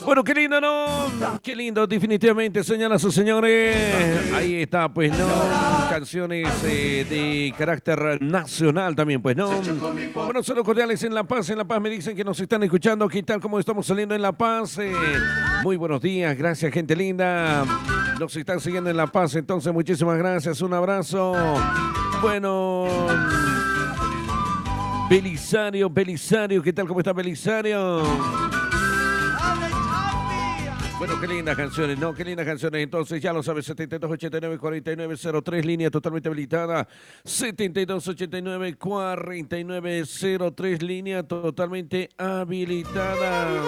Bueno, qué lindo, ¿no? Qué lindo, definitivamente, señoras y señores. Ahí está, pues, ¿no? Canciones de carácter nacional también, pues, ¿no? Bueno, saludos cordiales en La Paz. En La Paz me dicen que nos están escuchando. ¿Qué tal? ¿Cómo estamos saliendo en La Paz? Muy buenos días, gracias, gente linda. Nos están siguiendo en La Paz, entonces, muchísimas gracias. Un abrazo. Bueno... Belisario, ¿qué tal? ¿Cómo está Belisario? Bueno, qué lindas canciones, ¿no? Qué lindas canciones. Entonces, ya lo sabes, 7289-4903, línea totalmente habilitada. 7289-4903, línea totalmente habilitada.